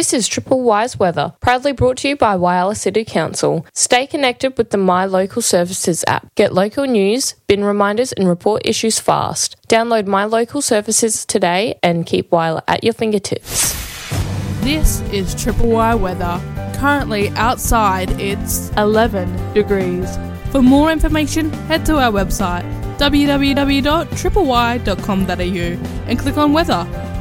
This is Triple Wise Weather, proudly brought to you by Whyalla City Council. Stay connected with the My Local Services app. Get local news, bin reminders and report issues fast. Download My Local Services today and keep Whyalla at your fingertips. This is Triple Y Weather. Currently outside it's 11 degrees. For more information, head to our website www.tripley.com.au and click on weather.